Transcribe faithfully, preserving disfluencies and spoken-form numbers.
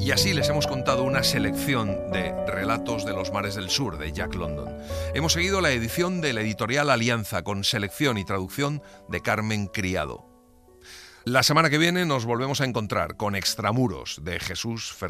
Y así les hemos contado una selección de Relatos de los Mares del Sur, de Jack London. Hemos seguido la edición de la editorial Alianza, con selección y traducción de Carmen Criado. La semana que viene nos volvemos a encontrar con Extramuros, de Jesús Fernández.